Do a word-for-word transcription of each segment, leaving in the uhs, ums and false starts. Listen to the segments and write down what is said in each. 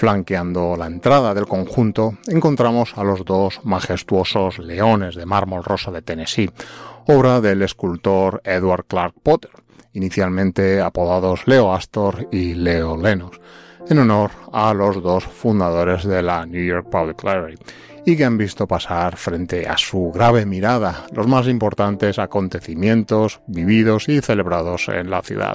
Flanqueando la entrada del conjunto encontramos a los dos majestuosos leones de mármol rosa de Tennessee, obra del escultor Edward Clark Potter, inicialmente apodados Leo Astor y Leo Lenos, en honor a los dos fundadores de la New York Public Library, y que han visto pasar frente a su grave mirada los más importantes acontecimientos vividos y celebrados en la ciudad.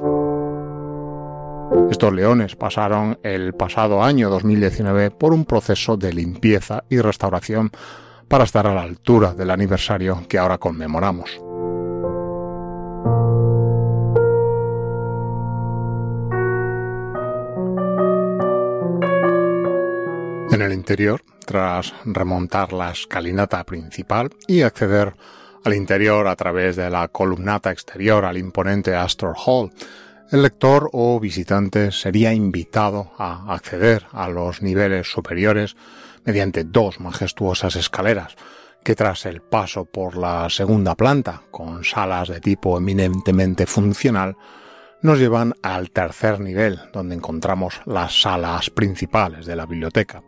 Estos leones pasaron el pasado año dos mil diecinueve por un proceso de limpieza y restauración para estar a la altura del aniversario que ahora conmemoramos. En el interior, tras remontar la escalinata principal y acceder al interior a través de la columnata exterior al imponente Astor Hall, el lector o visitante sería invitado a acceder a los niveles superiores mediante dos majestuosas escaleras que, tras el paso por la segunda planta, con salas de tipo eminentemente funcional, nos llevan al tercer nivel, donde encontramos las salas principales de la biblioteca.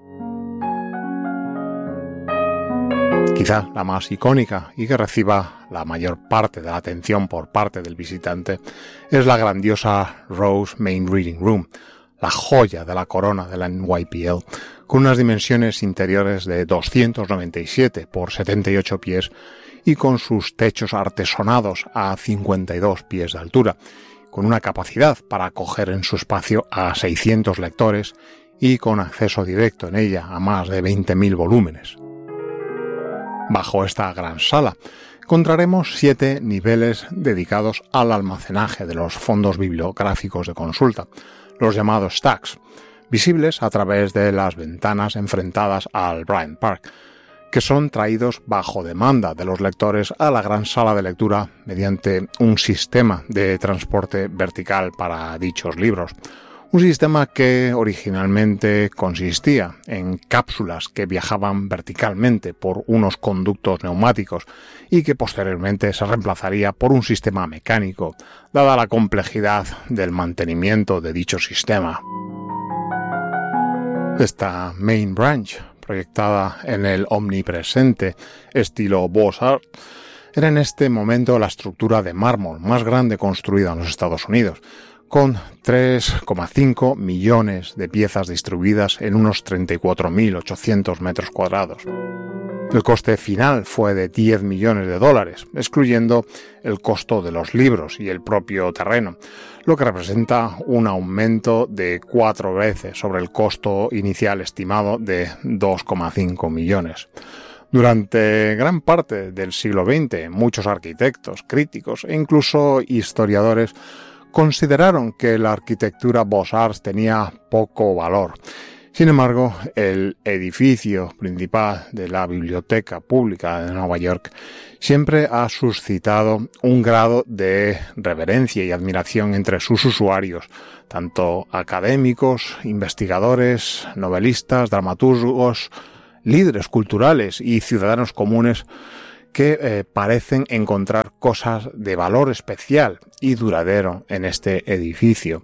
Quizá la más icónica y que reciba la mayor parte de la atención por parte del visitante es la grandiosa Rose Main Reading Room, la joya de la corona de la N Y P L, con unas dimensiones interiores de doscientos noventa y siete por setenta y ocho pies y con sus techos artesonados a cincuenta y dos pies de altura, con una capacidad para acoger en su espacio a seiscientos lectores y con acceso directo en ella a más de veinte mil volúmenes. Bajo esta gran sala encontraremos siete niveles dedicados al almacenaje de los fondos bibliográficos de consulta, los llamados stacks, visibles a través de las ventanas enfrentadas al Bryant Park, que son traídos bajo demanda de los lectores a la gran sala de lectura mediante un sistema de transporte vertical para dichos libros. Un sistema que originalmente consistía en cápsulas que viajaban verticalmente por unos conductos neumáticos y que posteriormente se reemplazaría por un sistema mecánico, dada la complejidad del mantenimiento de dicho sistema. Esta Main Branch, proyectada en el omnipresente estilo Beaux-Arts, era en este momento la estructura de mármol más grande construida en los Estados Unidos, con tres coma cinco millones de piezas distribuidas en unos treinta y cuatro mil ochocientos metros cuadrados. El coste final fue de diez millones de dólares, excluyendo el costo de los libros y el propio terreno, lo que representa un aumento de cuatro veces sobre el costo inicial estimado de dos coma cinco millones. Durante gran parte del siglo veinte, muchos arquitectos, críticos e incluso historiadores consideraron que la arquitectura Beaux-Arts tenía poco valor. Sin embargo, el edificio principal de la Biblioteca Pública de Nueva York siempre ha suscitado un grado de reverencia y admiración entre sus usuarios, tanto académicos, investigadores, novelistas, dramaturgos, líderes culturales y ciudadanos comunes que eh, parecen encontrar cosas de valor especial y duradero en este edificio.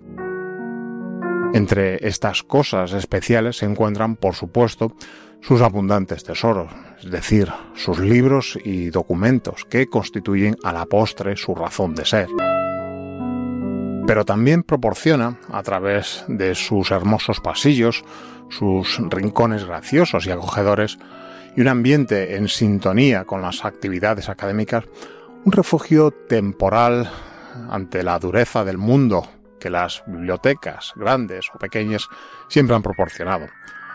Entre estas cosas especiales se encuentran, por supuesto, sus abundantes tesoros, es decir, sus libros y documentos que constituyen a la postre su razón de ser. Pero también proporciona, a través de sus hermosos pasillos, sus rincones graciosos y acogedores, y un ambiente en sintonía con las actividades académicas, un refugio temporal ante la dureza del mundo que las bibliotecas, grandes o pequeñas, siempre han proporcionado.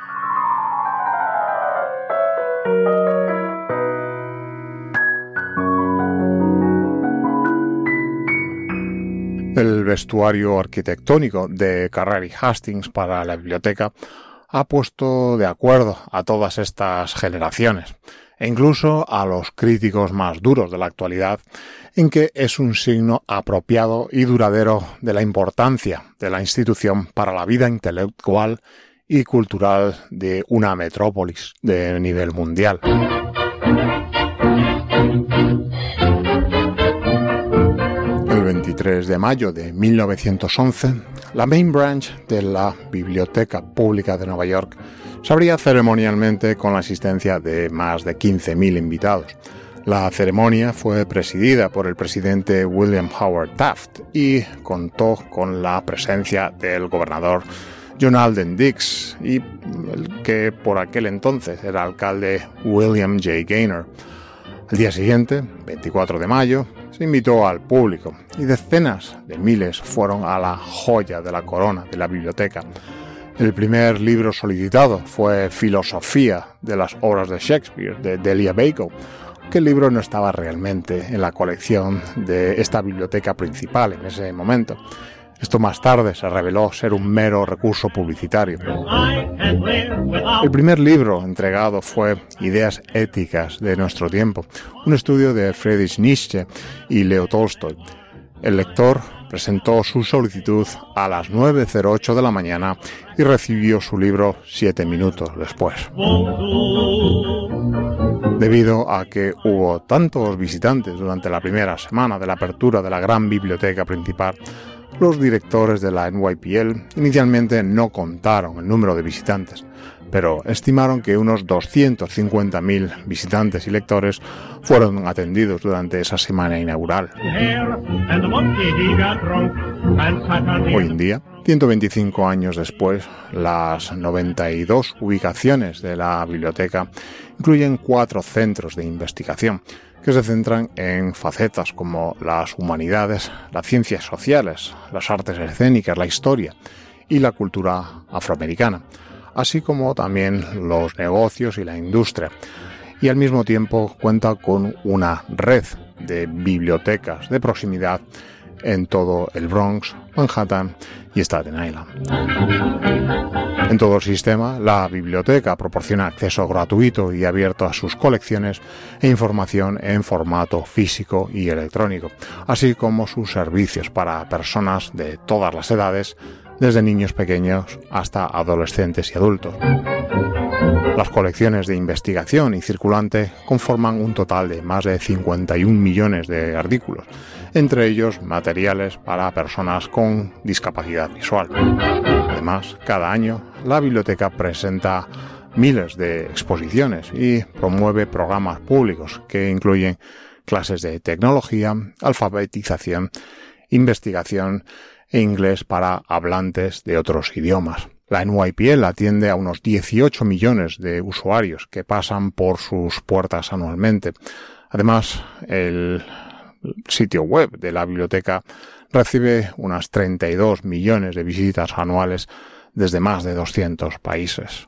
El vestuario arquitectónico de Carrera y Hastings para la biblioteca ha puesto de acuerdo a todas estas generaciones, e incluso a los críticos más duros de la actualidad, en que es un signo apropiado y duradero de la importancia de la institución para la vida intelectual y cultural de una metrópolis de nivel mundial. El veintitrés de mayo de mil novecientos once, la Main Branch de la Biblioteca Pública de Nueva York se abría ceremonialmente con la asistencia de más de quince mil invitados. La ceremonia fue presidida por el presidente William Howard Taft y contó con la presencia del gobernador John Alden Dix y el que por aquel entonces era alcalde William J. Gaynor. El día siguiente, veinticuatro de mayo, se invitó al público y decenas de miles fueron a la joya de la corona de la biblioteca. El primer libro solicitado fue Filosofía de las obras de Shakespeare, de Delia Bacon, que el libro no estaba realmente en la colección de esta biblioteca principal en ese momento. Esto más tarde se reveló ser un mero recurso publicitario. El primer libro entregado fue Ideas éticas de nuestro tiempo, un estudio de Friedrich Nietzsche y Leo Tolstoy. El lector presentó su solicitud a las nueve cero ocho de la mañana y recibió su libro siete minutos después. Debido a que hubo tantos visitantes durante la primera semana de la apertura de la gran biblioteca principal, los directores de la N Y P L inicialmente no contaron el número de visitantes, pero estimaron que unos doscientos cincuenta mil visitantes y lectores fueron atendidos durante esa semana inaugural. Hoy en día, ciento veinticinco años después, las noventa y dos ubicaciones de la biblioteca incluyen cuatro centros de investigación que se centran en facetas como las humanidades, las ciencias sociales, las artes escénicas, la historia y la cultura afroamericana, así como también los negocios y la industria. Y al mismo tiempo cuenta con una red de bibliotecas de proximidad en todo el Bronx, Manhattan y Staten Island. En todo el sistema, la biblioteca proporciona acceso gratuito y abierto a sus colecciones e información en formato físico y electrónico, así como sus servicios para personas de todas las edades, desde niños pequeños hasta adolescentes y adultos. Las colecciones de investigación y circulante conforman un total de más de cincuenta y un millones de artículos, entre ellos materiales para personas con discapacidad visual. Además, cada año la biblioteca presenta miles de exposiciones y promueve programas públicos que incluyen clases de tecnología, alfabetización, investigación e inglés para hablantes de otros idiomas. La N Y P L atiende a unos dieciocho millones de usuarios que pasan por sus puertas anualmente. Además, el sitio web de la biblioteca recibe unas treinta y dos millones de visitas anuales desde más de doscientos países.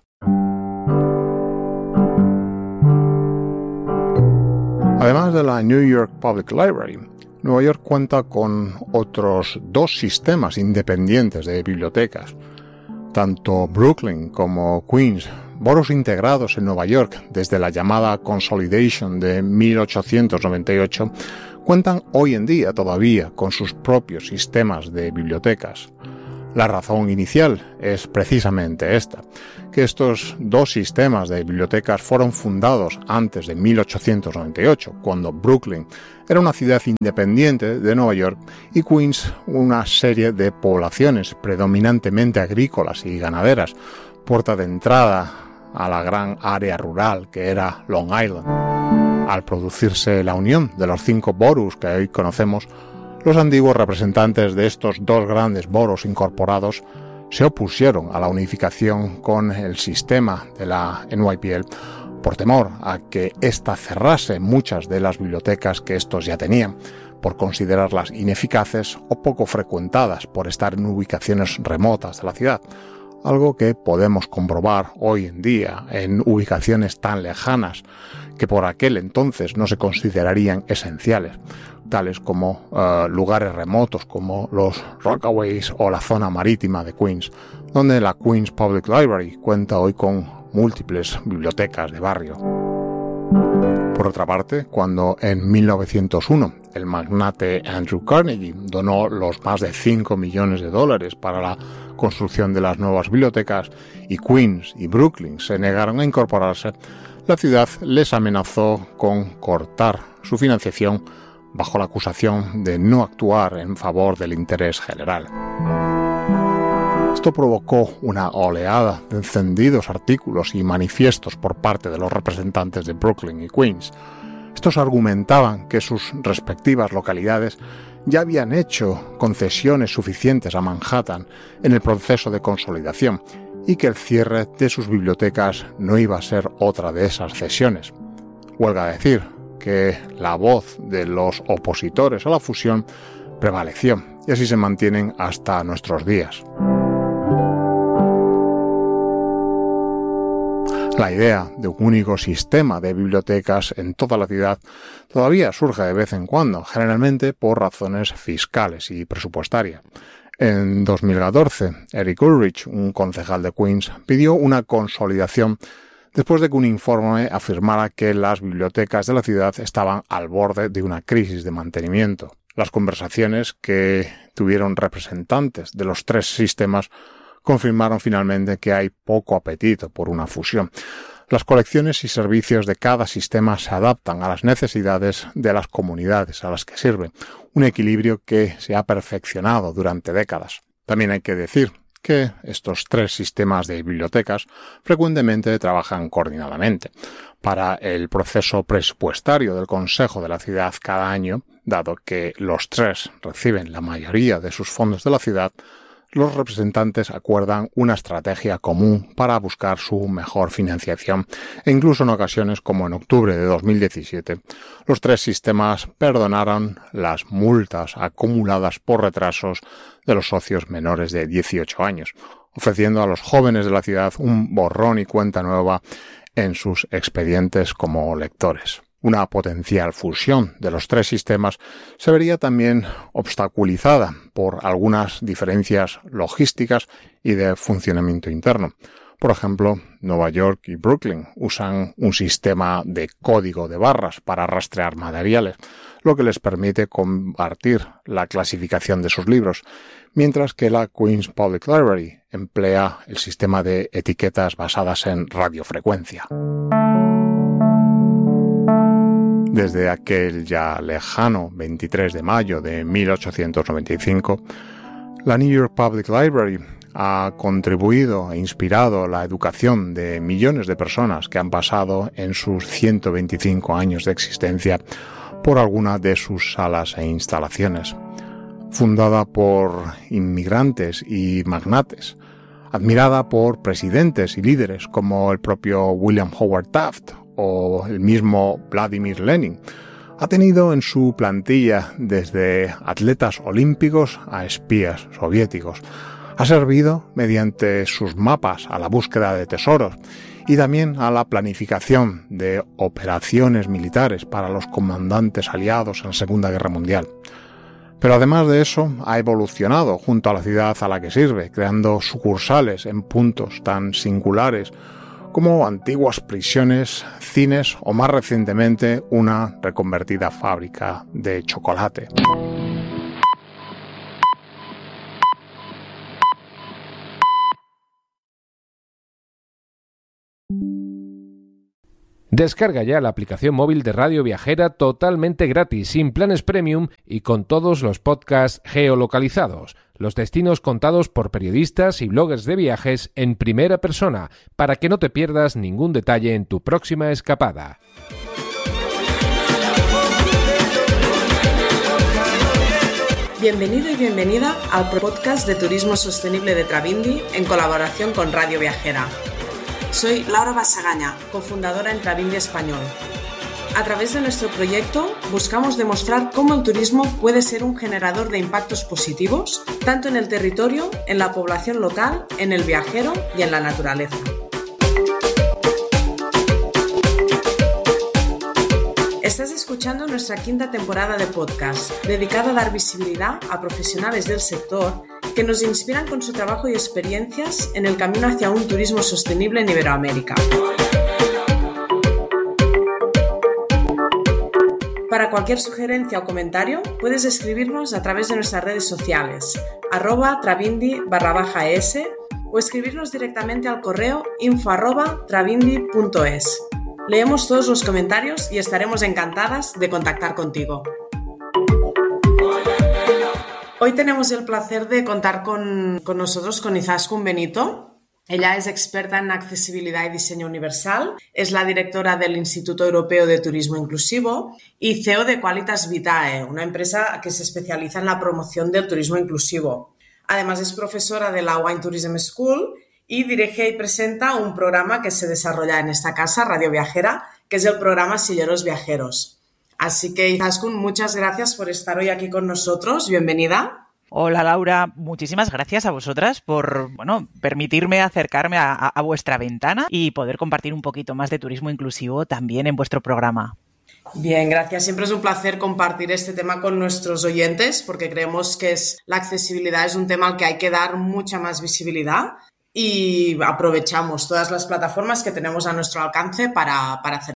Además de la New York Public Library, Nueva York cuenta con otros dos sistemas independientes de bibliotecas. Tanto Brooklyn como Queens, boroughs integrados en Nueva York desde la llamada Consolidation de mil ochocientos noventa y ocho, cuentan hoy en día todavía con sus propios sistemas de bibliotecas. La razón inicial es precisamente esta, que estos dos sistemas de bibliotecas fueron fundados antes de mil ochocientos noventa y ocho, cuando Brooklyn era una ciudad independiente de Nueva York y Queens una serie de poblaciones predominantemente agrícolas y ganaderas, puerta de entrada a la gran área rural que era Long Island. Al producirse la unión de los cinco boroughs que hoy conocemos, los antiguos representantes de estos dos grandes boroughs incorporados se opusieron a la unificación con el sistema de la N Y P L por temor a que ésta cerrase muchas de las bibliotecas que estos ya tenían, por considerarlas ineficaces o poco frecuentadas por estar en ubicaciones remotas de la ciudad, algo que podemos comprobar hoy en día en ubicaciones tan lejanas que por aquel entonces no se considerarían esenciales, tales como uh, lugares remotos como los Rockaways o la zona marítima de Queens, donde la Queens Public Library cuenta hoy con múltiples bibliotecas de barrio. Por otra parte, cuando en mil novecientos uno el magnate Andrew Carnegie donó los más de cinco millones de dólares para la construcción de las nuevas bibliotecas y Queens y Brooklyn se negaron a incorporarse, la ciudad les amenazó con cortar su financiación bajo la acusación de no actuar en favor del interés general. Esto provocó una oleada de encendidos artículos y manifiestos por parte de los representantes de Brooklyn y Queens. Estos argumentaban que sus respectivas localidades ya habían hecho concesiones suficientes a Manhattan en el proceso de consolidación y que el cierre de sus bibliotecas no iba a ser otra de esas cesiones. Huelga decir que la voz de los opositores a la fusión prevaleció y así se mantienen hasta nuestros días. La idea de un único sistema de bibliotecas en toda la ciudad todavía surge de vez en cuando, generalmente por razones fiscales y presupuestarias. En dos mil catorce, Eric Ulrich, un concejal de Queens, pidió una consolidación después de que un informe afirmara que las bibliotecas de la ciudad estaban al borde de una crisis de mantenimiento. Las conversaciones que tuvieron representantes de los tres sistemas confirmaron finalmente que hay poco apetito por una fusión. Las colecciones y servicios de cada sistema se adaptan a las necesidades de las comunidades a las que sirven, un equilibrio que se ha perfeccionado durante décadas. También hay que decir que estos tres sistemas de bibliotecas frecuentemente trabajan coordinadamente. Para el proceso presupuestario del Consejo de la Ciudad cada año, dado que los tres reciben la mayoría de sus fondos de la ciudad, los representantes acuerdan una estrategia común para buscar su mejor financiación e incluso en ocasiones, como en octubre de dos mil diecisiete, los tres sistemas perdonaron las multas acumuladas por retrasos de los socios menores de dieciocho años, ofreciendo a los jóvenes de la ciudad un borrón y cuenta nueva en sus expedientes como lectores. Una potencial fusión de los tres sistemas se vería también obstaculizada por algunas diferencias logísticas y de funcionamiento interno. Por ejemplo, Nueva York y Brooklyn usan un sistema de código de barras para rastrear materiales, lo que les permite compartir la clasificación de sus libros, mientras que la Queens Public Library emplea el sistema de etiquetas basadas en radiofrecuencia. Desde aquel ya lejano veintitrés de mayo de mil ochocientos noventa y cinco, la New York Public Library ha contribuido e inspirado la educación de millones de personas que han pasado en sus ciento veinticinco años de existencia por alguna de sus salas e instalaciones. Fundada por inmigrantes y magnates, admirada por presidentes y líderes como el propio William Howard Taft o el mismo Vladimir Lenin, ha tenido en su plantilla desde atletas olímpicos a espías soviéticos. Ha servido mediante sus mapas a la búsqueda de tesoros y también a la planificación de operaciones militares para los comandantes aliados en la Segunda Guerra Mundial. Pero además de eso, ha evolucionado junto a la ciudad a la que sirve, creando sucursales en puntos tan singulares como antiguas prisiones, cines o más recientemente una reconvertida fábrica de chocolate. Descarga ya la aplicación móvil de Radio Viajera totalmente gratis, sin planes premium y con todos los podcasts geolocalizados. Los destinos contados por periodistas y bloggers de viajes en primera persona, para que no te pierdas ningún detalle en tu próxima escapada. Bienvenido y bienvenida al podcast de Turismo Sostenible de Travindi en colaboración con Radio Viajera. Soy Laura Basagaña, cofundadora en Travindi Español. A través de nuestro proyecto buscamos demostrar cómo el turismo puede ser un generador de impactos positivos, tanto en el territorio, en la población local, en el viajero y en la naturaleza. Estás escuchando nuestra quinta temporada de podcast, dedicada a dar visibilidad a profesionales del sector que nos inspiran con su trabajo y experiencias en el camino hacia un turismo sostenible en Iberoamérica. Para cualquier sugerencia o comentario, puedes escribirnos a través de nuestras redes sociales, arroba travindi barra baja es, o escribirnos directamente al correo info arroba travindi punto es. Leemos todos los comentarios y estaremos encantadas de contactar contigo. Hoy tenemos el placer de contar con, con nosotros con Izaskun Benito. Ella es experta en accesibilidad y diseño universal, es la directora del Instituto Europeo de Turismo Inclusivo y C E O de Qualitas Vitae, una empresa que se especializa en la promoción del turismo inclusivo. Además es profesora de la Wine Tourism School y dirige y presenta un programa que se desarrolla en esta casa, Radio Viajera, que es el programa Silleros Viajeros. Así que, Izaskun, muchas gracias por estar hoy aquí con nosotros. Bienvenida. Hola Laura, muchísimas gracias a vosotras por bueno, permitirme acercarme a, a vuestra ventana y poder compartir un poquito más de turismo inclusivo también en vuestro programa. Bien, gracias. Siempre es un placer compartir este tema con nuestros oyentes porque creemos que es, la accesibilidad es un tema al que hay que dar mucha más visibilidad y aprovechamos todas las plataformas que tenemos a nuestro alcance para, para hacer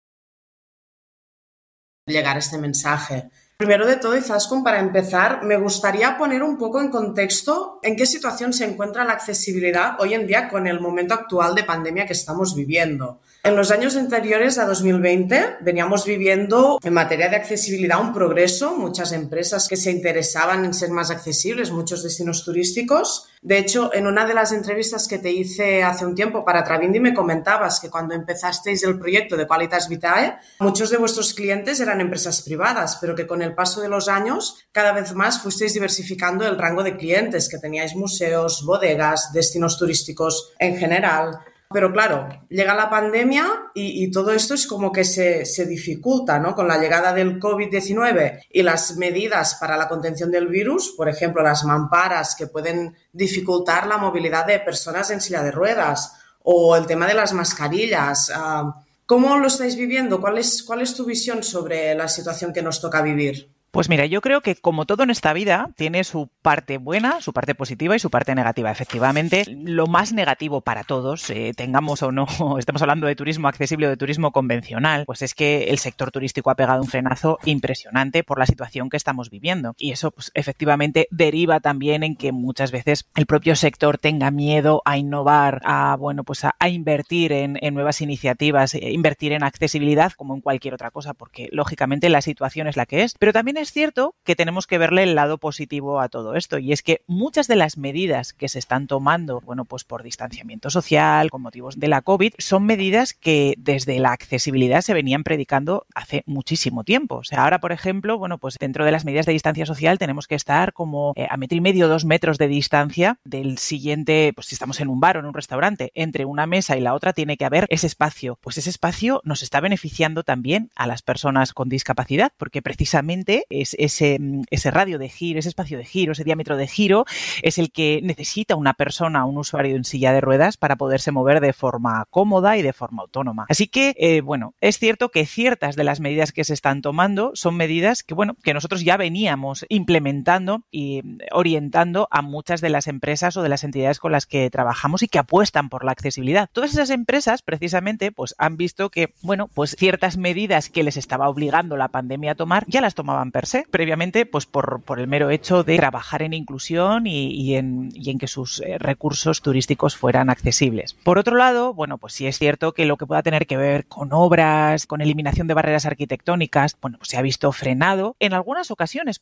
llegar este mensaje. Primero de todo, Izaskun, para empezar, me gustaría poner un poco en contexto en qué situación se encuentra la accesibilidad hoy en día con el momento actual de pandemia que estamos viviendo. En los años anteriores a dos mil veinte veníamos viviendo en materia de accesibilidad un progreso, muchas empresas que se interesaban en ser más accesibles, muchos destinos turísticos. De hecho, en una de las entrevistas que te hice hace un tiempo para Travindi me comentabas que cuando empezasteis el proyecto de Qualitas Vitae, muchos de vuestros clientes eran empresas privadas, pero que con el paso de los años cada vez más fuisteis diversificando el rango de clientes, que teníais museos, bodegas, destinos turísticos en general. Pero claro, llega la pandemia y, y todo esto es como que se, se dificulta, ¿no? Con la llegada del covid diecinueve y las medidas para la contención del virus, por ejemplo, las mamparas que pueden dificultar la movilidad de personas en silla de ruedas o el tema de las mascarillas. ¿Cómo lo estáis viviendo? ¿Cuál es, cuál es tu visión sobre la situación que nos toca vivir? Pues mira, yo creo que como todo en esta vida tiene su parte buena, su parte positiva y su parte negativa. Efectivamente, lo más negativo para todos, eh, tengamos o no, estamos hablando de turismo accesible o de turismo convencional, pues es que el sector turístico ha pegado un frenazo impresionante por la situación que estamos viviendo. Y eso pues efectivamente deriva también en que muchas veces el propio sector tenga miedo a innovar, a bueno pues a, a invertir en, en nuevas iniciativas, eh, invertir en accesibilidad como en cualquier otra cosa, porque lógicamente la situación es la que es. Pero también es Es cierto que tenemos que verle el lado positivo a todo esto y es que muchas de las medidas que se están tomando, bueno, pues por distanciamiento social, con motivos de la COVID, son medidas que desde la accesibilidad se venían predicando hace muchísimo tiempo. O sea, ahora, por ejemplo, bueno, pues dentro de las medidas de distancia social tenemos que estar como eh, a metro y medio, dos metros de distancia del siguiente, pues si estamos en un bar o en un restaurante, entre una mesa y la otra tiene que haber ese espacio. Pues ese espacio nos está beneficiando también a las personas con discapacidad porque precisamente Es ese, ese radio de giro, ese espacio de giro, ese diámetro de giro es el que necesita una persona, un usuario en silla de ruedas para poderse mover de forma cómoda y de forma autónoma. Así que, eh, bueno, es cierto que ciertas de las medidas que se están tomando son medidas que, bueno, que nosotros ya veníamos implementando y orientando a muchas de las empresas o de las entidades con las que trabajamos y que apuestan por la accesibilidad. Todas esas empresas, precisamente, pues han visto que, bueno, pues ciertas medidas que les estaba obligando la pandemia a tomar ya las tomaban per se, previamente pues por, por el mero hecho de trabajar en inclusión y, y, en, y en que sus eh, recursos turísticos fueran accesibles. Por otro lado, bueno, pues sí es cierto que lo que pueda tener que ver con obras, con eliminación de barreras arquitectónicas, bueno, pues se ha visto frenado en algunas ocasiones